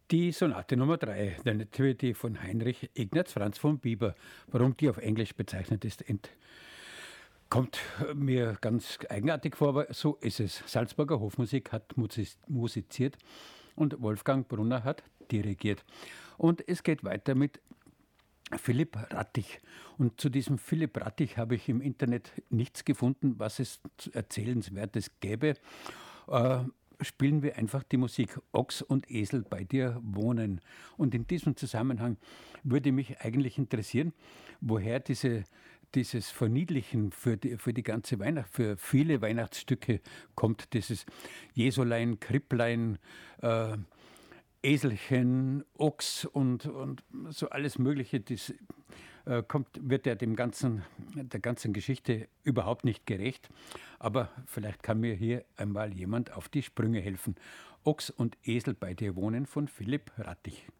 Die Sonate Nummer 3, der Nativity von Heinrich Ignaz Franz von Bieber. Warum die auf Englisch bezeichnet ist, kommt mir ganz eigenartig vor, aber so ist es. Salzburger Hofmusik hat musiziert und Wolfgang Brunner hat dirigiert. Und es geht weiter mit Philipp Rattich. Und zu diesem Philipp Rattich habe ich im Internet nichts gefunden, was es Erzählenswertes gäbe. Spielen wir einfach die Musik Ochs und Esel bei dir wohnen. Und in diesem Zusammenhang würde mich eigentlich interessieren, woher dieses Verniedlichen für die ganze Weihnacht, für viele Weihnachtsstücke kommt, dieses Jesulein, Kripplein, Eselchen, Ochs und so alles Mögliche, das wird ja der ganzen Geschichte überhaupt nicht gerecht. Aber vielleicht kann mir hier einmal jemand auf die Sprünge helfen. Ochs und Esel bei dir wohnen von Philipp Rattich.